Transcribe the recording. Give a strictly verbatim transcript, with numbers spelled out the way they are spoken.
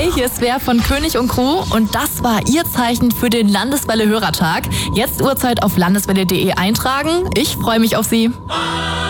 Hi, hier ist Svea von König und Crew und das war Ihr Zeichen für den Landeswelle Hörertag. Jetzt Uhrzeit auf landeswelle punkt de eintragen. Ich freue mich auf Sie.